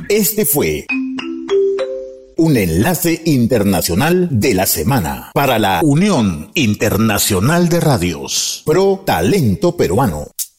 Este fue un enlace internacional de la semana para la Unión Internacional de Radios. Pro Talento Peruano.